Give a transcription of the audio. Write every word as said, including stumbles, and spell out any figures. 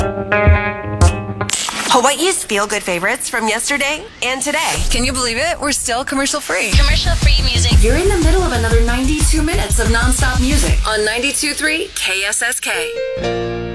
Hawaii's feel-good favorites from yesterday and today. Can you believe it? We're still commercial-free. Commercial-free music. You're in the middle of another ninety-two minutes of nonstop music on ninety-two point three K S S K.